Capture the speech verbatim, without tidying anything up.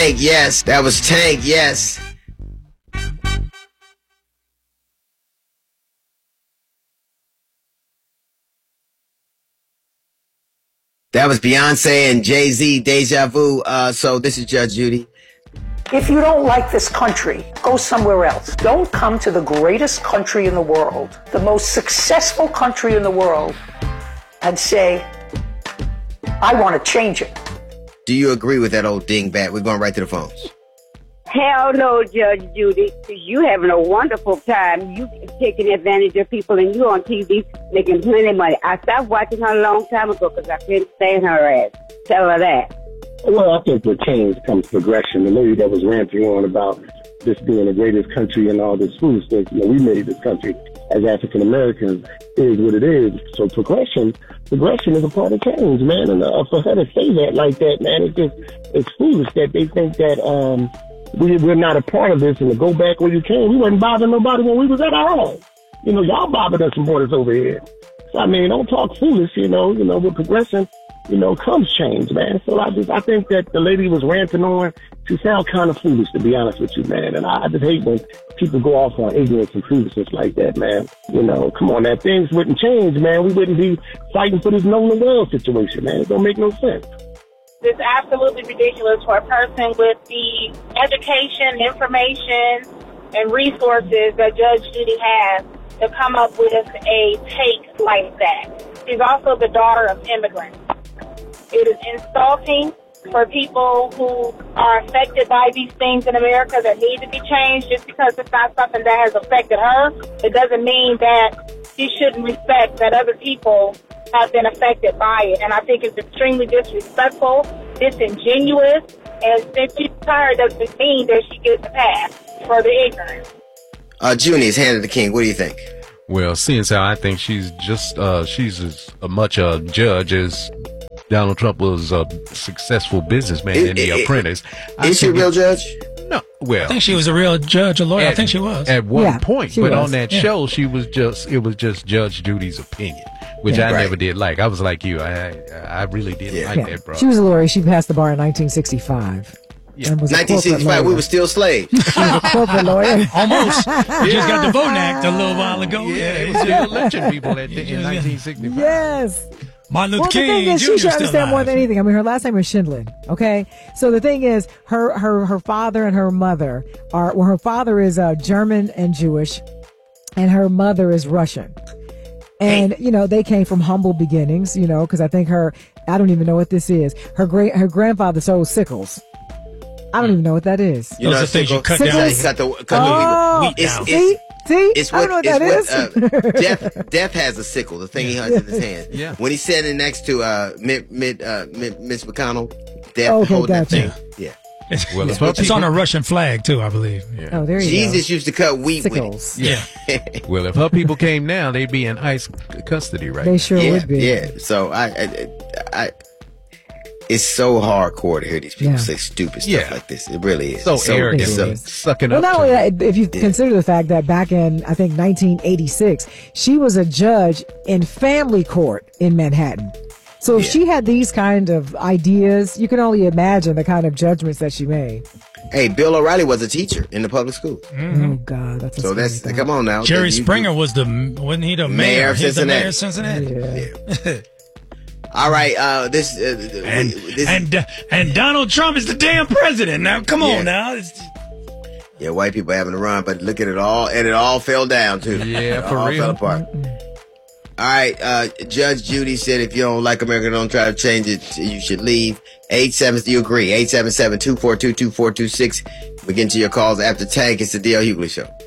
Tank, yes. That was Tank, yes. That was Beyonce and Jay-Z, Deja Vu. Uh, so this is Judge Judy. If you don't like this country, go somewhere else. Don't come to the greatest country in the world, the most successful country in the world, and say, I want to change it. Do you agree with that old dingbat? We're going right to the phones. Hell no, Judge Judy. You having a wonderful time. You taking advantage of people, and you on T V making plenty of money. I stopped watching her a long time ago because I couldn't stand her ass. Tell her that. Well, I think with change comes progression. The lady that was ranting on about this being the greatest country and all this foolishness, you know, we made this country as African Americans is what it is. So progression, progression is a part of change, man. And uh, for her to say that like that, man, it's just it's foolish that they think that um we we're not a part of this and to go back where you came. We wasn't bothering nobody when we was at our home. You know, y'all bothered us some borders over here. So I mean, don't talk foolish. You know, you know, with progression, you know, comes change, man. So I just, I think that the lady was ranting on, she sound kind of foolish, to be honest with you, man. And I, I just hate when people go off on ignorance and foolishness like that, man. You know, come on, that things wouldn't change, man. We wouldn't be fighting for this known the world situation, man. It don't make no sense. It's absolutely ridiculous for a person with the education, information, and resources that Judge Judy has to come up with a take like that. She's also the daughter of immigrants. It is insulting for people who are affected by these things in America that need to be changed. Just because it's not something that has affected her, it doesn't mean that she shouldn't respect that other people have been affected by it. And I think it's extremely disrespectful, disingenuous, and since she's tired, doesn't mean that she gets a pass for the ignorance. Uh, Junie, hand of the king. What do you think? Well, seeing as how I think she's just, uh, she's as much a judge as Donald Trump was a successful businessman It- in The it- Apprentice. I Is she a think real it- judge? No, well, I think she was a real judge or lawyer. At, I think she was. at one Yeah, point, she but was. on that Yeah. show, she was just it was just Judge Judy's opinion, which Yeah. I Right. never did like. I was like you, I I really didn't Yeah. like Yeah. that, bro. She was a lawyer. She passed the bar in nineteen sixty-five. Yeah. And was a nineteen sixty-five, corporate we lawyer. were still slaves. She was a corporate lawyer. Almost. We just got the Voting Act a little while ago. yeah, Yeah, it was still lynching people at the, in nineteen sixty-five. Yes. Martin Luther Well, the King thing is, she Junior should still understand more alive. than anything. I mean, her last name was Schindlin. Okay, so the thing is, her her her father and her mother are. Well, her father is uh, German and Jewish, and her mother is Russian. And you know, they came from humble beginnings. You know, because I think her. I don't even know what this is. Her great her grandfather sold sickles. I don't even know what that is. You Those know, are things you cut sickle? down. Yeah, cut the, cut Oh, the wheat. It's, down. it's, see, see, It's I what, don't know what it's that what, is. uh, Death, Death has a sickle, the thing he has in his hand. Yeah. When he's standing next to uh, Mitt, Mitt, uh, Mitt, Mitch McConnell, Death Okay, holding that gotcha. thing. Yeah. It's, Well, it's, it's on a Russian flag too, I believe. Oh, there you Jesus go. used to cut wheat Sickles. Yeah. with it. Well, if her people came now, they'd be in ICE custody right They now. sure yeah, would be. yeah. So I, I, I, it's so hardcore to hear these people Yeah. say stupid stuff Yeah. like this. It really is. So, It's arrogant, it's It so is. sucking Well, up. not to only them. that, if you consider the fact that back in, I think, nineteen eighty-six, she was a judge in family court in Manhattan. So if Yeah. she had these kind of ideas, you can only imagine the kind of judgments that she made. Hey, Bill O'Reilly was a teacher in the public school. Oh, God. That's a So that's, scary come on now. Jerry You- you- Springer was the wasn't he the mayor? Mayor of He's the mayor of Cincinnati. Cincinnati. Yeah. All right, uh, this, uh, And this, and uh, and Donald Trump is the damn president. Now, come Yeah. on now. It's, yeah, white people having a run, but look at it all, and it all fell down too. Yeah, it for all real. fell apart. All right, uh, Judge Judy said if you don't like America, don't try to change it. You should leave. Eight seven, do you agree? Eight seven seven two four two two four two six. We get into your calls after Tank. It's the D L Hughley Show.